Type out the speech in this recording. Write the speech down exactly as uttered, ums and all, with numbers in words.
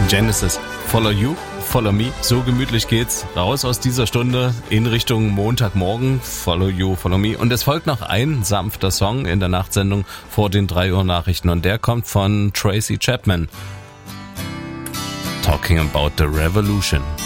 Genesis, Follow You, Follow Me. So gemütlich geht's raus aus dieser Stunde in Richtung Montagmorgen. Follow You, Follow Me. Und es folgt noch ein sanfter Song in der Nachtsendung vor den drei Uhr Nachrichten. Und der kommt von Tracy Chapman. Talking about the Revolution.